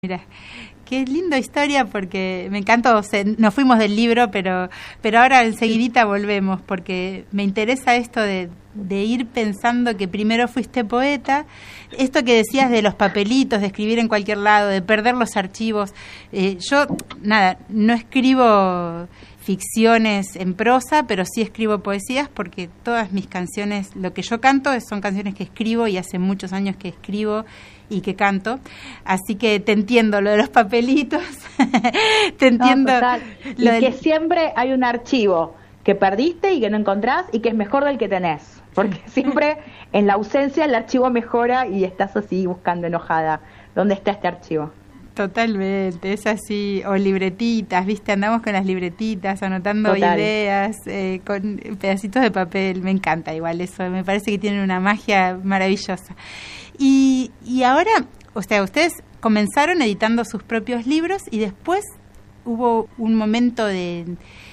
Mira, qué linda historia porque me encantó, nos fuimos del libro, pero ahora enseguidita volvemos porque me interesa esto de ir pensando que primero fuiste poeta, esto que decías de los papelitos, de escribir en cualquier lado, de perder los archivos. Yo, no escribo ficciones en prosa, pero sí escribo poesías porque todas mis canciones, lo que yo canto son canciones que escribo y hace muchos años que escribo y que canto, así que te entiendo lo de los papelitos, te entiendo. Y que siempre hay un archivo que perdiste y que no encontrás y que es mejor del que tenés, porque siempre en la ausencia el archivo mejora y estás así buscando enojada, ¿dónde está este archivo? Totalmente, es así, o libretitas, ¿viste? Andamos con las libretitas, anotando ideas, con pedacitos de papel, me encanta igual eso, me parece que tienen una magia maravillosa. Y ahora, o sea, ustedes comenzaron editando sus propios libros y después hubo un momento de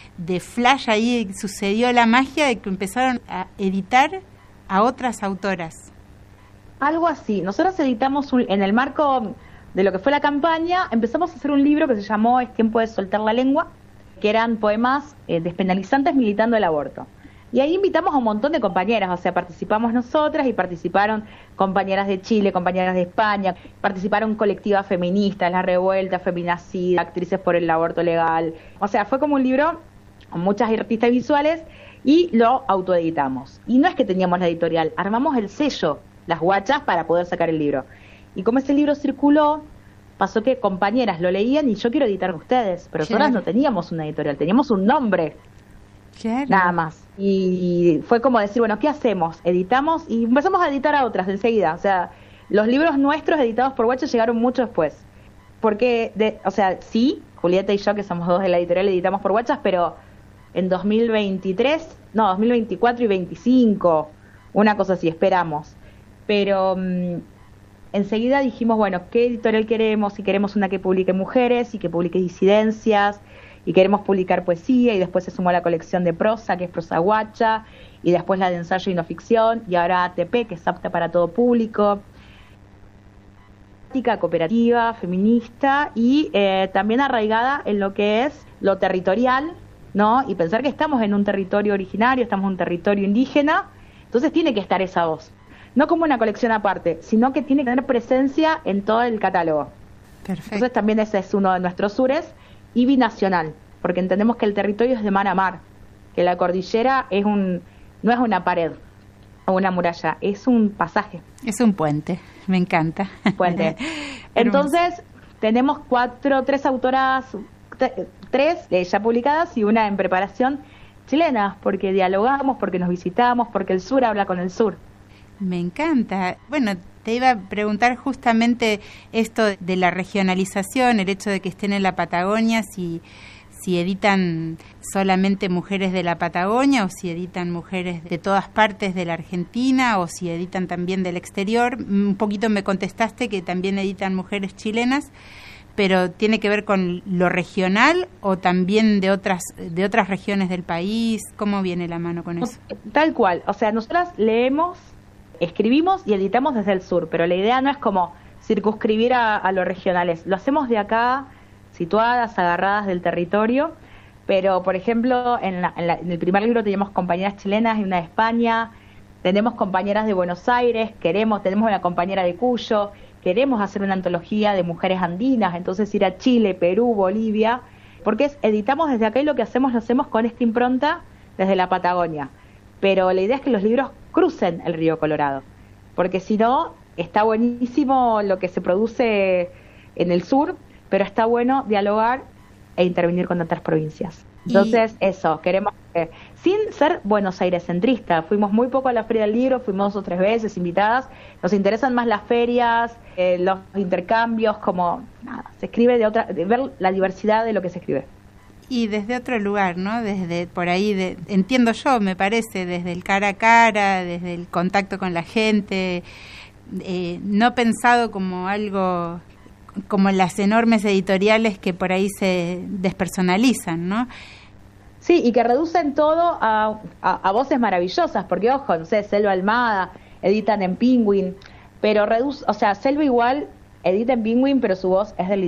flash ahí, sucedió la magia de que empezaron a editar a otras autoras. Algo así, nosotros editamos en el marco de lo que fue la campaña, empezamos a hacer un libro que se llamó Es tiempo de soltar la lengua, que eran poemas despenalizantes militando el aborto. Y ahí invitamos a un montón de compañeras, o sea, participamos nosotras y participaron compañeras de Chile, compañeras de España, participaron colectivas feministas, La Revuelta, Feminacida, Actrices por el Aborto Legal. O sea, fue como un libro con muchas artistas visuales y lo autoeditamos. Y no es que teníamos la editorial, armamos el sello, Las Guachas, para poder sacar el libro. Y como ese libro circuló, pasó que compañeras lo leían y yo quiero editar con ustedes, pero nosotras no teníamos una editorial, teníamos un nombre, nada más. Y fue como decir, bueno, ¿qué hacemos? Editamos y empezamos a editar a otras enseguida. O sea, los libros nuestros editados por Guachas llegaron mucho después. Porque, sí, Julieta y yo, que somos dos de la editorial, editamos por Guachas, pero en 2024 y 2025, una cosa así, esperamos. Pero enseguida dijimos, bueno, ¿qué editorial queremos? Si queremos una que publique mujeres y que publique disidencias, y queremos publicar poesía, y después se sumó la colección de prosa, que es Prosa Guacha, y después la de ensayo y no ficción, y ahora ATP, que es apta para todo público, cooperativa, feminista, y también arraigada en lo que es lo territorial, ¿no? Y pensar que estamos en un territorio originario, estamos en un territorio indígena, entonces tiene que estar esa voz. No como una colección aparte, sino que tiene que tener presencia en todo el catálogo. Perfecto. Entonces también ese es uno de nuestros sures, y binacional, porque entendemos que el territorio es de mar a mar, que la cordillera no es una pared o una muralla, es un pasaje. Es un puente, me encanta. Puente. Entonces tenemos tres autoras, tres ya publicadas y una en preparación, chilenas, porque dialogamos, porque nos visitamos, porque el sur habla con el sur. Me encanta. Bueno, te iba a preguntar justamente esto de la regionalización, el hecho de que estén en la Patagonia, si editan solamente mujeres de la Patagonia o si editan mujeres de todas partes de la Argentina o si editan también del exterior. Un poquito me contestaste que también editan mujeres chilenas, pero ¿tiene que ver con lo regional o también de otras regiones del país? ¿Cómo viene la mano con eso? Tal cual, o sea, nosotras leemos, escribimos y editamos desde el sur, pero la idea no es como circunscribir a los regionales. Lo hacemos de acá, situadas, agarradas del territorio, pero, por ejemplo, en el primer libro teníamos compañeras chilenas y una de España, tenemos compañeras de Buenos Aires, tenemos una compañera de Cuyo, queremos hacer una antología de mujeres andinas, entonces ir a Chile, Perú, Bolivia, porque editamos desde acá y lo hacemos con esta impronta desde la Patagonia. Pero la idea es que los libros crucen el río Colorado, porque si no, está buenísimo lo que se produce en el sur, pero está bueno dialogar e intervenir con otras provincias. Entonces, eso, queremos, sin ser Buenos Aires centrista, fuimos muy poco a la Feria del Libro, fuimos 2 o 3 veces invitadas, nos interesan más las ferias, los intercambios, se escribe de ver la diversidad de lo que se escribe. Y desde otro lugar, ¿no? Desde por ahí, entiendo yo, me parece, desde el cara a cara, desde el contacto con la gente, no pensado como algo, como las enormes editoriales que por ahí se despersonalizan, ¿no? Sí, y que reducen todo a voces maravillosas, porque ojo, no sé, Selva Almada, editan en Penguin, pero Selva igual edita en Penguin, pero su voz es del